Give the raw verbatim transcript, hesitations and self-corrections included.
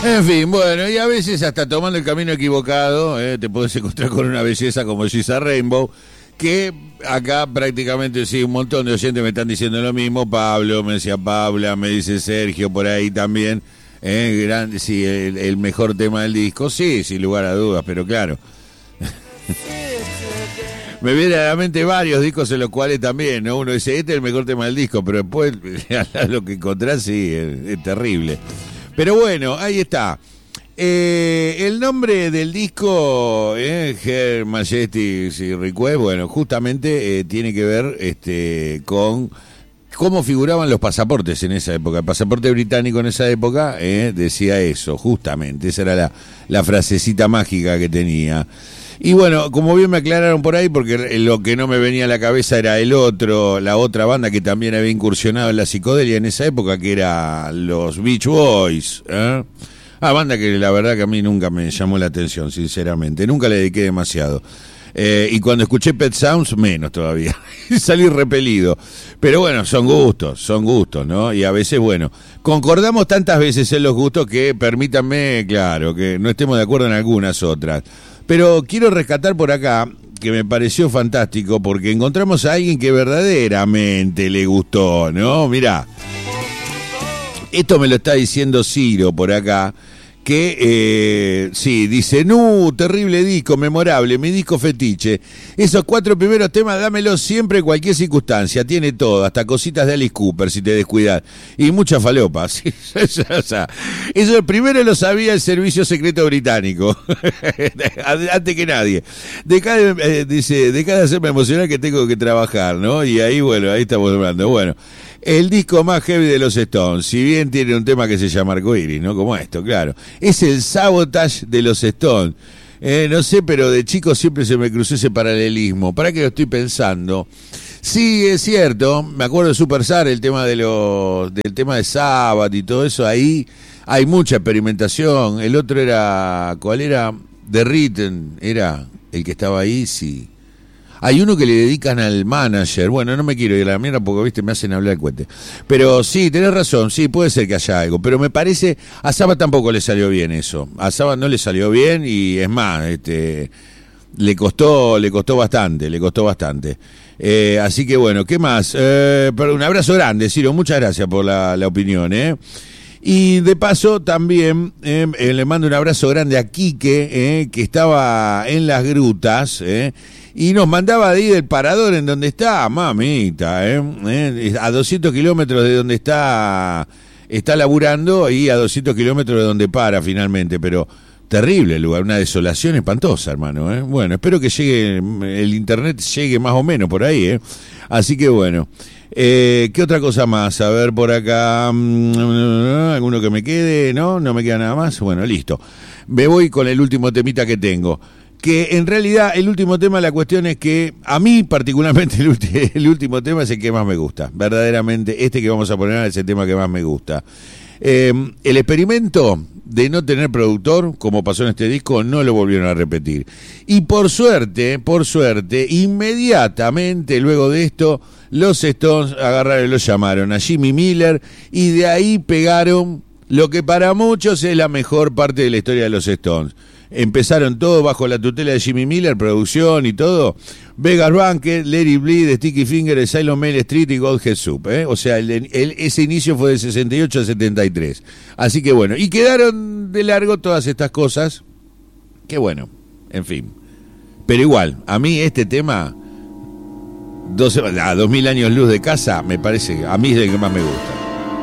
En fin, bueno, y a veces hasta tomando el camino equivocado, eh, te puedes encontrar con una belleza como Giza Rainbow, que acá prácticamente sí, un montón de oyentes me están diciendo lo mismo. Pablo, me decía Paula, me dice Sergio por ahí también, eh, grande, sí, el, el mejor tema del disco, sí, sin lugar a dudas, pero claro. Me vienen a la mente varios discos en los cuales también, ¿no? Uno dice, este es el mejor tema del disco, pero después lo que encontrás, sí, es, es terrible. Pero bueno, ahí está. Eh, el nombre del disco, eh, Her Majesty's Request, bueno, justamente eh, tiene que ver este, con cómo figuraban los pasaportes en esa época. El pasaporte británico en esa época eh, decía eso, justamente. Esa era la, la frasecita mágica que tenía. Y bueno, como bien me aclararon por ahí, porque lo que no me venía a la cabeza era el otro, la otra banda que también había incursionado en la psicodelia en esa época, que era los Beach Boys, ¿eh? Ah, banda que la verdad que a mí nunca me llamó la atención, sinceramente, nunca le dediqué demasiado. Eh, y cuando escuché Pet Sounds, menos todavía. Salí repelido. Pero bueno, son gustos, son gustos, ¿no? Y a veces, bueno, concordamos tantas veces en los gustos que permítanme, claro, que no estemos de acuerdo en algunas otras. Pero quiero rescatar por acá, que me pareció fantástico, porque encontramos a alguien que verdaderamente le gustó, ¿no? Mirá, esto me lo está diciendo Ciro por acá, que, eh, sí, dice, no, terrible disco, memorable, mi disco fetiche. Esos cuatro primeros temas, dámelos siempre en cualquier circunstancia, tiene todo, hasta cositas de Alice Cooper, si te descuidas, y mucha falopa. Sí, o sea, eso primero lo sabía el servicio secreto británico, antes que nadie. Deja de, eh, dice, deja de hacerme emocionar que tengo que trabajar, ¿no? Y ahí, bueno, ahí estamos hablando. Bueno, el disco más heavy de los Stones, si bien tiene un tema que se llama Arcoiris, ¿no? Como esto, claro. Es el Sabotage de los Stones. Eh, no sé, pero de chico siempre se me cruzó ese paralelismo. ¿Para qué lo estoy pensando? Sí, es cierto. Me acuerdo de Superstar, el tema de los, del tema de Sabbath y todo eso. Ahí hay mucha experimentación. El otro era, ¿cuál era? The Rhythm, era el que estaba ahí, sí. Hay uno que le dedican al manager. Bueno, no me quiero ir a la mierda porque, viste, me hacen hablar el cuente. Pero sí, tenés razón, sí, puede ser que haya algo. Pero me parece, a Saba tampoco le salió bien eso. A Saba no le salió bien y es más, este, le costó, le costó bastante, le costó bastante. Eh, así que bueno, ¿qué más? Eh, pero un abrazo grande, Ciro, muchas gracias por la, la opinión, ¿eh? Y de paso también eh, eh, le mando un abrazo grande a Quique, eh, que estaba en las grutas, eh, y nos mandaba de ahí del parador en donde está, mamita, eh, eh, a doscientos kilómetros de donde está, está laburando y a doscientos kilómetros de donde para finalmente, pero terrible el lugar, una desolación espantosa, hermano, eh. Bueno, espero que llegue, el internet llegue más o menos por ahí, eh. Así que bueno. Eh, ¿Qué otra cosa más? A ver por acá, alguno que me quede, ¿no? No me queda nada más. Bueno, listo. Me voy con el último temita que tengo. Que en realidad el último tema, la cuestión es que a mí particularmente el, ulti- el último tema es el que más me gusta. Verdaderamente, este que vamos a poner es el tema que más me gusta. Eh, el experimento de no tener productor, como pasó en este disco, no lo volvieron a repetir. Y por suerte, por suerte, inmediatamente luego de esto, los Stones agarraron y lo llamaron a Jimmy Miller y de ahí pegaron lo que para muchos es la mejor parte de la historia de los Stones. Empezaron todo bajo la tutela de Jimmy Miller, producción y todo. Vegas Banquet, Larry Bleed, Sticky Finger, Silent Mail Street y Godhead Soup, ¿eh? O sea, el, el, ese inicio fue de sesenta y ocho a setenta y tres. Así que bueno, y quedaron de largo todas estas cosas. Que bueno, en fin. Pero igual, a mí este tema, doce, a dos mil años luz de casa, me parece, a mí es el que más me gusta.